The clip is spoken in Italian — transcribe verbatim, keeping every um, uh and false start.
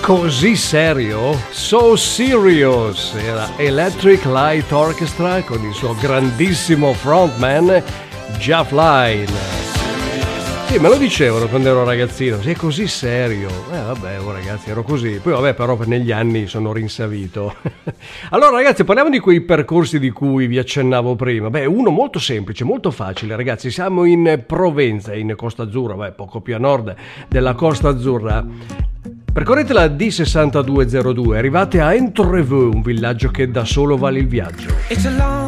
così serio? So Serious era Electric Light Orchestra con il suo grandissimo frontman Jeff Lynne. Sì, me lo dicevano quando ero ragazzino, sei così serio. Eh vabbè, oh, ragazzi, ero così. Poi vabbè, però negli anni sono rinsavito. Allora ragazzi, parliamo di quei percorsi di cui vi accennavo prima. Beh, uno molto semplice, molto facile, ragazzi. Siamo in Provenza, in Costa Azzurra, beh, poco più a nord della Costa Azzurra. Percorrete la D sessantadue zero due, arrivate a Entreveux, un villaggio che da solo vale il viaggio.